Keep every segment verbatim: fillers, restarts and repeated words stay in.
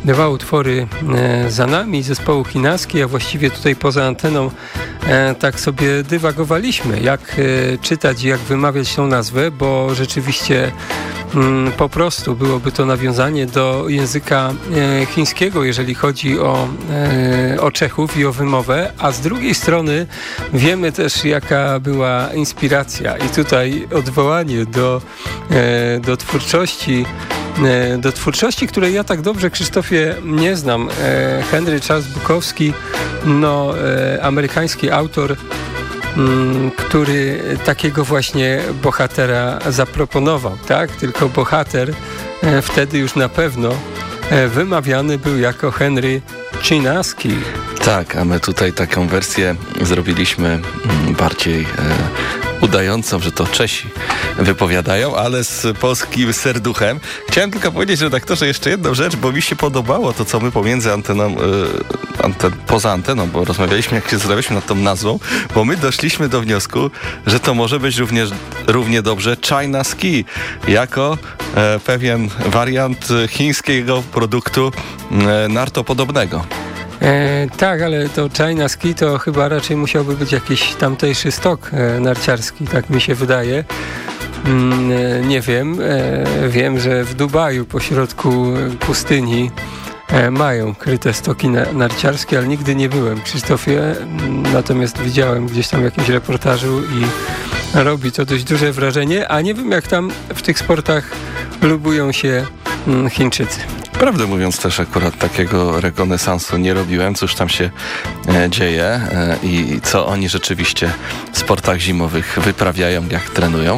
dwa utwory za nami zespołu Chinaski, a właściwie tutaj poza anteną tak sobie dywagowaliśmy, jak czytać i jak wymawiać tą nazwę, bo rzeczywiście po prostu byłoby to nawiązanie do języka chińskiego, jeżeli chodzi o, o Czechów i o wymowę, a z drugiej strony wiemy też, jaka była inspiracja i tutaj odwołanie do, do twórczości do twórczości, której ja tak dobrze, Krzysztofie, nie znam. Henry Charles Bukowski, no, amerykański autor, który takiego właśnie bohatera zaproponował, tak? Tylko bohater wtedy już na pewno wymawiany był jako Henry Chinaski. Tak, a my tutaj taką wersję zrobiliśmy bardziej e, udającą, że to Czesi wypowiadają, ale z polskim serduchem. Chciałem tylko powiedzieć, redaktorze, jeszcze jedną rzecz, bo mi się podobało to, co my pomiędzy anteną, e, anten, poza anteną, bo rozmawialiśmy, jak się zastanawialiśmy nad tą nazwą, bo my doszliśmy do wniosku, że to może być również równie dobrze China Ski, jako e, pewien wariant chińskiego produktu e, nartopodobnego. E, tak, ale to China Ski to chyba raczej musiałby być jakiś tamtejszy stok e, narciarski, tak mi się wydaje. Mm, e, nie wiem, e, wiem, że w Dubaju pośrodku pustyni e, mają kryte stoki na, narciarskie, ale nigdy nie byłem, Krzysztofie, natomiast widziałem gdzieś tam w jakimś reportażu i robi to dość duże wrażenie, a nie wiem, jak tam w tych sportach lubują się mm, Chińczycy. Prawdę mówiąc, też akurat takiego rekonesansu nie robiłem, cóż tam się e, dzieje e, i co oni rzeczywiście w sportach zimowych wyprawiają, jak trenują.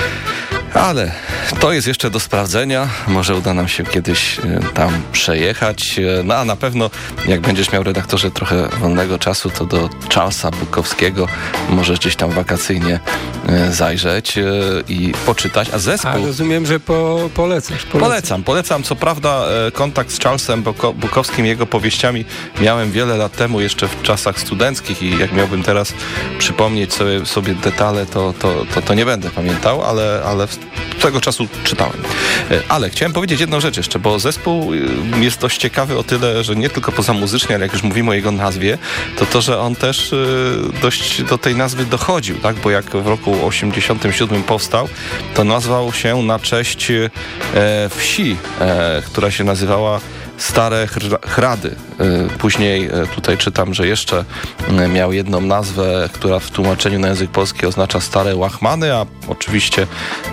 Ale to jest jeszcze do sprawdzenia. Może uda nam się kiedyś e, tam przejechać. E, no a na pewno, jak będziesz miał, redaktorze, trochę wolnego czasu, to do Charlesa Bukowskiego możesz gdzieś tam wakacyjnie e, zajrzeć e, i poczytać. A zespół... A rozumiem, że po, polecasz. Polecam. polecam, polecam. Co prawda e, kontakt z Charlesem Buko- Bukowskim, jego powieściami miałem wiele lat temu, jeszcze w czasach studenckich i jak miałbym teraz przypomnieć sobie, sobie detale, to, to, to, to nie będę pamiętał, ale, ale tego czasu czytałem. Ale chciałem powiedzieć jedną rzecz jeszcze, bo zespół jest dość ciekawy o tyle, że nie tylko poza muzycznie, ale jak już mówimy o jego nazwie, to to, że on też dość do tej nazwy dochodził, tak? Bo jak w roku osiemdziesiątym siódmym powstał, to nazwał się na cześć e, wsi, e, która się nazywała Stare Hrady. Później tutaj czytam, że jeszcze miał jedną nazwę, która w tłumaczeniu na język polski oznacza Stare Łachmany, a oczywiście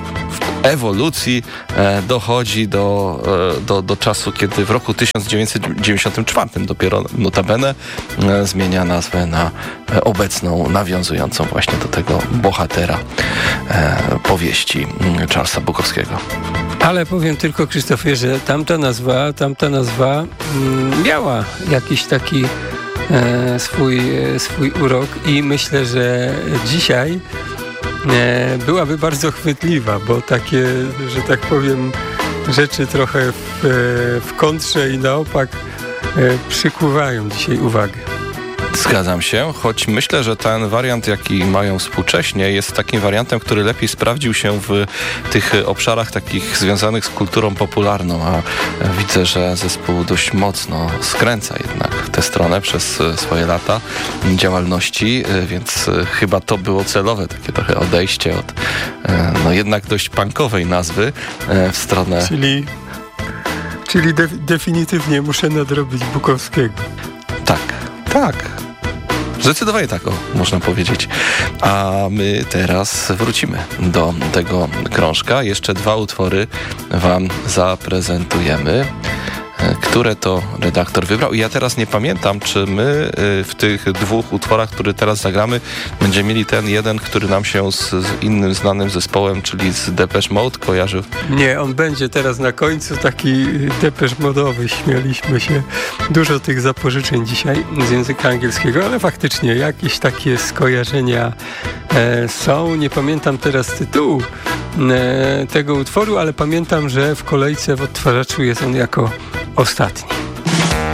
w ewolucji dochodzi do, do, do czasu, kiedy w roku tysiąc dziewięćset dziewięćdziesiątym czwartym dopiero notabene zmienia nazwę na obecną, nawiązującą właśnie do tego bohatera powieści Charlesa Bukowskiego. Ale powiem tylko, Krzysztofie, że tamta nazwa, tamta nazwa mm, miała jakiś taki e, swój, e, swój urok i myślę, że dzisiaj e, byłaby bardzo chwytliwa, bo takie, że tak powiem, rzeczy trochę w, e, w kontrze i na opak e, przykuwają dzisiaj uwagę. Zgadzam się, choć myślę, że ten wariant, jaki mają współcześnie, jest takim wariantem, który lepiej sprawdził się w tych obszarach takich związanych z kulturą popularną, a widzę, że zespół dość mocno skręca jednak w tę stronę przez swoje lata działalności, więc chyba to było celowe, takie trochę odejście od no jednak dość punkowej nazwy w stronę... Czyli, czyli de- definitywnie muszę nadrobić Bukowskiego. Tak, tak. Zdecydowanie tak, o, można powiedzieć. A my teraz wrócimy do tego krążka. Jeszcze dwa utwory wam zaprezentujemy, które to redaktor wybrał. I ja teraz nie pamiętam, czy my w tych dwóch utworach, które teraz zagramy, będziemy mieli ten jeden, który nam się z, z innym znanym zespołem, czyli z Depeche Mode kojarzył. Nie, on będzie teraz na końcu taki Depeche Mode'owy. Śmialiśmy się. Dużo tych zapożyczeń dzisiaj z języka angielskiego, ale faktycznie jakieś takie skojarzenia e, są. Nie pamiętam teraz tytułu e, tego utworu, ale pamiętam, że w kolejce w odtwarzaczu jest on jako ostatni.